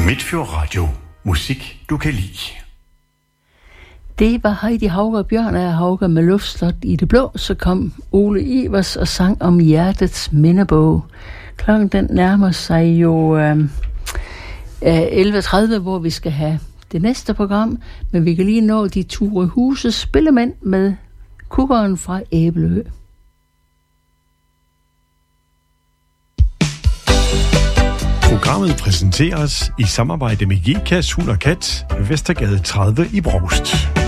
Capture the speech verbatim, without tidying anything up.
Midtfjord Radio. Musik, du kan lide. Det var Heidi Hauger og Bjørn af Hauger med Luftslot i det blå. Så kom Ole Ivers og sang om hjertets mindebog. Klokken den nærmer sig jo øh, elleve tredive, hvor vi skal have det næste program. Men vi kan lige nå de Ture Huses spillemænd med kukkeren fra Æbelø. Programmet præsenteres i samarbejde med Jekas Hund og Kat, Vestergade tredive i Brovst.